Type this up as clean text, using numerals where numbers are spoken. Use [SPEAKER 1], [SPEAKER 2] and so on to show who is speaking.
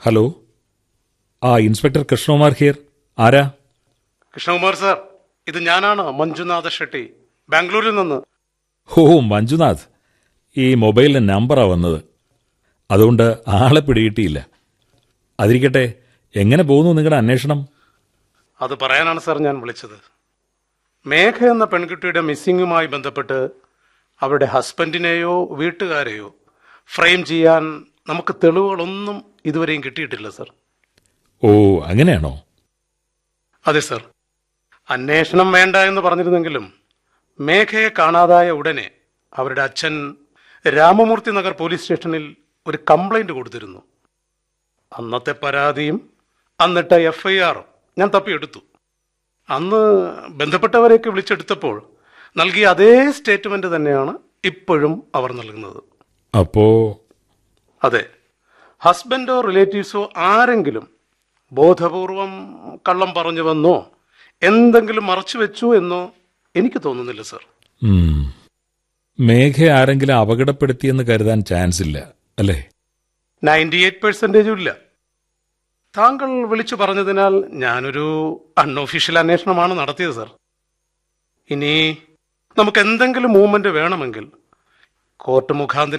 [SPEAKER 1] Hello, inspector Krishnakumar here. ആരാ?
[SPEAKER 2] Krishnakumar sir, ഇത് ഞാനാണ്, മഞ്ജുനാഥ ഷെട്ടി, ബാംഗ്ലൂരിൽ നിന്ന്.
[SPEAKER 1] ഓ മഞ്ജുനാഥ്, ഈ മൊബൈലിന് നമ്പറാ വന്നത്, അതുകൊണ്ട് ആളെ പിടികിട്ടിയില്ല. അതിരിക്കട്ടെ, എങ്ങനെ പോകുന്നു നിങ്ങളുടെ അന്വേഷണം?
[SPEAKER 2] അത് പറയാനാണ് സാർ ഞാൻ വിളിച്ചത്. മേഘ എന്ന പെൺകുട്ടിയുടെ മിസ്സിങ്ങുമായി ബന്ധപ്പെട്ട് അവരുടെ ഹസ്ബൻഡിനെയോ വീട്ടുകാരെയോ ഫ്രെയിം ചെയ്യാൻ നമുക്ക് തെളിവുകളൊന്നും ഇതുവരെയും കിട്ടിയിട്ടില്ല സാർ.
[SPEAKER 1] ഓ അങ്ങനെയാണോ?
[SPEAKER 2] അതെ സാർ. അന്വേഷണം വേണ്ട എന്ന് പറഞ്ഞിരുന്നെങ്കിലും മേഘയെ കാണാതായ ഉടനെ അവരുടെ അച്ഛൻ രാമമൂർത്തി നഗർ പോലീസ് സ്റ്റേഷനിൽ ഒരു കംപ്ലൈന്റ് കൊടുത്തിരുന്നു. അന്നത്തെ പരാതിയും അന്നിട്ട FIR-ഉം ഞാൻ തപ്പിയെടുത്തു. അന്ന് ബന്ധപ്പെട്ടവരെയൊക്കെ വിളിച്ചെടുത്തപ്പോൾ നൽകിയ അതേ സ്റ്റേറ്റ്മെന്റ് തന്നെയാണ് ഇപ്പോഴും അവർ നൽകുന്നത്.
[SPEAKER 1] അപ്പോ?
[SPEAKER 2] അതെ, ഹസ്ബൻഡോ റിലേറ്റീവ്സോ ആരെങ്കിലും ബോധപൂർവം കള്ളം പറഞ്ഞുവെന്നോ എന്തെങ്കിലും മറച്ചു വെച്ചു എന്നോ എനിക്ക് തോന്നുന്നില്ല സർ.
[SPEAKER 1] മേഘ ആരെങ്കിലും അപകടപ്പെടുത്തിയെന്ന് കരുതാൻ ചാൻസ് ഇല്ല അല്ലേ?
[SPEAKER 2] 98% ഇല്ല. താങ്കൾ വിളിച്ചു പറഞ്ഞതിനാൽ ഞാനൊരു അൺഒഫീഷ്യൽ അന്വേഷണമാണ് നടത്തിയത് സർ. ഇനി നമുക്ക് എന്തെങ്കിലും മൂവ്മെന്റ് വേണമെങ്കിൽ കോർട്ട് മുഖാന്തരം